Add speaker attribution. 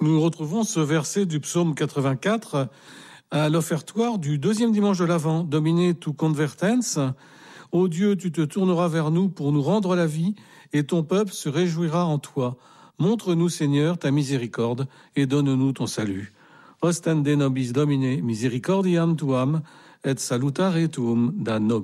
Speaker 1: Nous retrouvons ce verset du psaume 84 à l'offertoire du deuxième dimanche de l'Avent. Domine tu convertens. Ô Dieu, tu te tourneras vers nous pour nous rendre la vie, et ton peuple se réjouira en toi. Montre-nous, Seigneur, ta miséricorde, et donne-nous ton salut. Ostende nobis Domine, misericordiam tuam, et salutare tuum da nobis.